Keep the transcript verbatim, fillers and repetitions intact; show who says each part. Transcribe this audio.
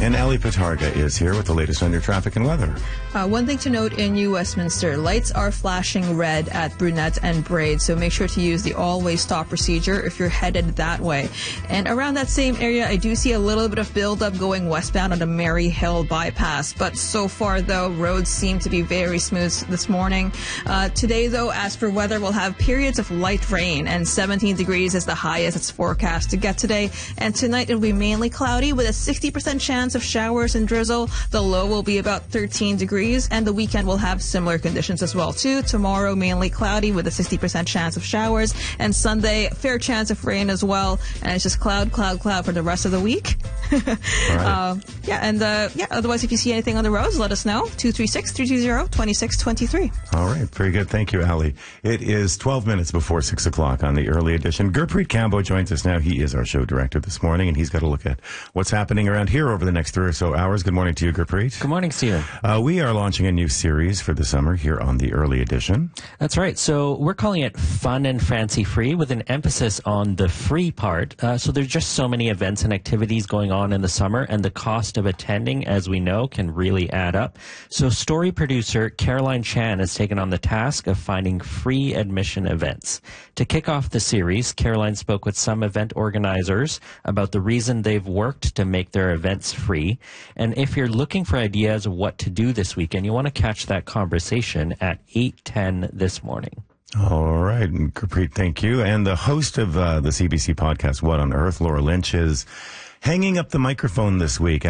Speaker 1: And Ali Patarga is here with the latest on your traffic and weather.
Speaker 2: Uh, one thing to note in New Westminster, lights are flashing red at Brunette and Braid, so make sure to use the always stop procedure if you're headed that way. And around that same area, I do see a little bit of buildup going westbound on the Mary Hill bypass. But so far, though, roads seem to be very smooth this morning. Uh, today, though, as for weather, we'll have periods of light rain, and seventeen degrees is the highest it's forecast to get today. And tonight, it'll be mainly cloudy with a sixty percent chance of showers and drizzle. The low will be about thirteen degrees, and the weekend will have similar conditions as well, too. Tomorrow, mainly cloudy with a sixty percent chance of showers, and Sunday, fair chance of rain as well. And it's just cloud, cloud, cloud for the rest of the week.
Speaker 1: Right.
Speaker 2: uh, yeah, and uh, yeah, otherwise, if you see anything on the roads, let us know. two three six, three two zero, two six two three.
Speaker 1: All right, very good. Thank you, Ali. It is twelve minutes before six o'clock on the early edition. Gurpreet Cambo joins us now. He is our show director this morning, and he's got to look at what's happening around here over the next three or so hours. Good morning to you, Gurpreet.
Speaker 3: Good morning, Stephen.
Speaker 1: Uh, we are launching a new series for the summer here on the early edition.
Speaker 3: That's right. So we're calling it Fun and Fancy Free with an emphasis on the free part. Uh, so there's just so many events and activities going on in the summer, and the cost of attending, as we know, can really add up. So story producer Caroline Chan has taken on the task of finding free admission events. To kick off the series, Caroline spoke with some event organizers about the reason they've worked to make their events free. And if you're looking for ideas of what to do this weekend, you want to catch that conversation at eight ten this morning.
Speaker 1: All right, Gurpreet, thank you. And the host of uh, the C B C podcast, What on Earth, Laura Lynch, is hanging up the microphone this week